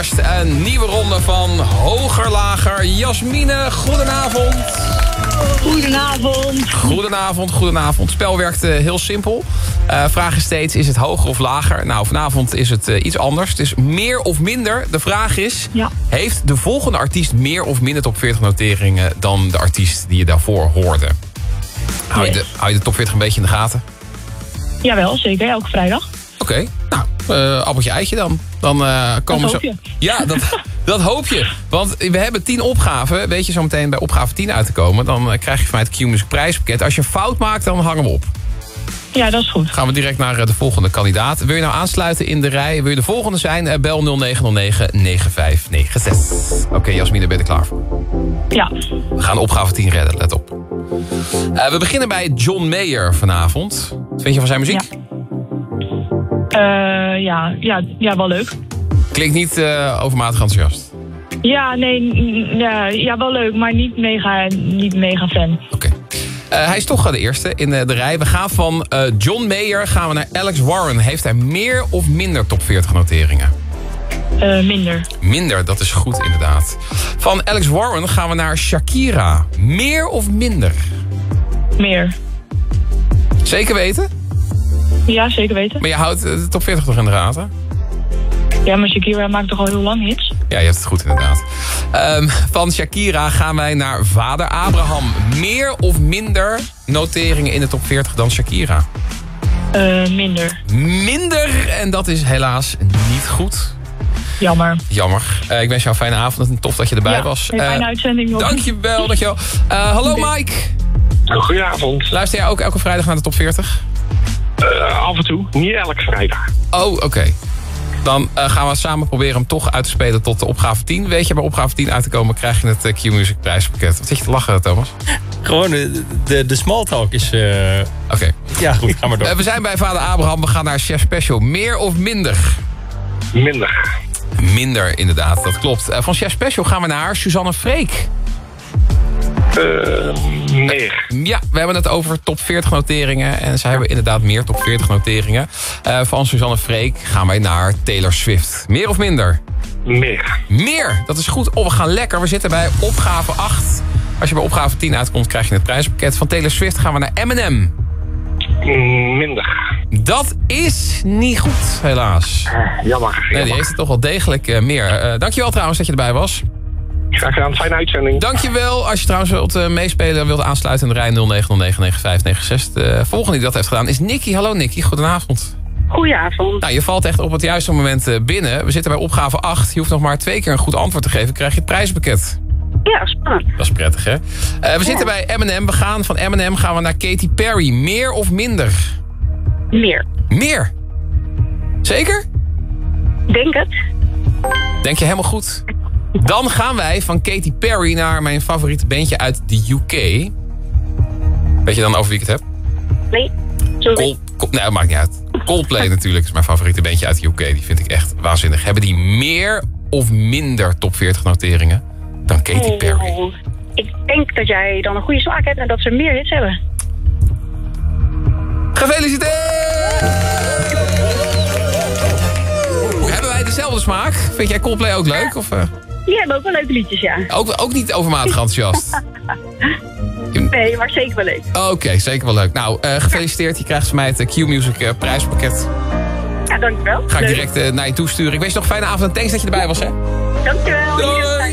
eerst een nieuwe ronde van Hoger Lager. Jasmine, goedenavond. Goedenavond. Het spel werkt heel simpel. Vraag is steeds, is het hoger of lager? Nou, vanavond is het iets anders. Het is meer of minder. De vraag is, heeft de volgende artiest meer of minder top 40 noteringen dan de artiest die je daarvoor hoorde? Hou je de top 40 een beetje in de gaten? Jawel, zeker. Elke vrijdag. Oké, nou, appeltje eitje dan. Dan komen dat hoop je. Ja, dat hoop je. Want we hebben 10 opgaven. Weet je zo meteen bij opgave 10 uit te komen. Dan krijg je van mij het Q-Music prijspakket. Als je een fout maakt, dan hangen we op. Ja, dat is goed. Gaan we direct naar de volgende kandidaat. Wil je nou aansluiten in de rij? Wil je de volgende zijn? Bel 0909-9596. Oké, Jasmine, ben je er klaar voor? Ja. We gaan opgave 10 redden, let op. We beginnen bij John Mayer vanavond. Wat vind je van zijn muziek? Ja, wel leuk. Klinkt niet overmatig enthousiast. Ja, nee, wel leuk, maar niet mega fan. Oké. Hij is toch de eerste in de rij. We gaan van John Mayer gaan we naar Alex Warren. Heeft hij meer of minder top 40 noteringen? Minder. Minder, dat is goed inderdaad. Van Alex Warren gaan we naar Shakira. Meer of minder? Meer. Zeker weten? Ja, zeker weten. Maar je houdt de top 40 toch in de gaten? Ja, maar Shakira maakt toch al heel lang hits? Ja, je hebt het goed inderdaad. Van Shakira gaan wij naar Vader Abraham. Meer of minder noteringen in de top 40 dan Shakira? Minder. Minder, en dat is helaas niet goed. Jammer. Ik wens jou een fijne avond en tof dat je erbij was. Een fijne uitzending nog. Dankjewel. Hallo Mike. Goedenavond. Luister jij ook elke vrijdag naar de top 40? Af en toe, niet elke vrijdag. Oh, oké. Dan gaan we samen proberen hem toch uit te spelen tot de opgave 10. Weet je, bij opgave 10 uit te komen krijg je het Q-Music prijspakket. Wat zit je te lachen, Thomas? Gewoon, de small talk is... Oké. Ja, goed, ga maar door. We zijn bij Vader Abraham. We gaan naar Chef Special. Meer of minder? Minder. Minder, inderdaad. Dat klopt. Van Chef Special gaan we naar Suzanne Freek. Meer. Ja, we hebben het over top 40 noteringen. En zij hebben inderdaad meer top 40 noteringen. Van Suzanne Freek gaan wij naar Taylor Swift. Meer of minder? Meer. Meer, dat is goed. Oh, we gaan lekker. We zitten bij opgave 8. Als je bij opgave 10 uitkomt, krijg je het prijspakket. Van Taylor Swift gaan we naar Eminem. Minder. Dat is niet goed, helaas. Jammer. Nee, die heeft het toch wel degelijk meer. Dankjewel trouwens dat je erbij was. Graag gedaan, fijne uitzending. Dankjewel. Als je trouwens wilt meespelen en wilt aansluiten in de rij 0909-9596. De volgende die dat heeft gedaan is Nicky. Hallo Nicky, goedenavond. Goedenavond. Nou, je valt echt op het juiste moment binnen. We zitten bij opgave 8. Je hoeft nog maar 2 keer een goed antwoord te geven. Krijg je het prijspakket. Ja, spannend. Dat is prettig, hè? We zitten bij Eminem. Van Eminem gaan we naar Katy Perry. Meer of minder? Meer. Meer? Zeker? Denk het. Denk je helemaal goed? Dan gaan wij van Katy Perry naar mijn favoriete bandje uit de UK. Weet je dan over wie ik het heb? Nee. Sorry. Nee, dat maakt niet uit. Coldplay natuurlijk is mijn favoriete bandje uit de UK. Die vind ik echt waanzinnig. Hebben die meer of minder top 40 noteringen dan Katy Perry? Ik denk dat jij dan een goede smaak hebt en dat ze meer hits hebben. Gefeliciteerd! Hebben wij dezelfde smaak? Vind jij Coldplay ook leuk? Of, Die hebben ook wel leuke liedjes, ja. Ook niet overmatig enthousiast? Nee, maar zeker wel leuk. Oké, zeker wel leuk. Nou, gefeliciteerd. Je krijgt van mij het Q-Music prijspakket. Ja, dankjewel. Ga ik direct naar je toesturen. Ik wens je nog een fijne avond en thanks dat je erbij was, hè? Dankjewel. Doei.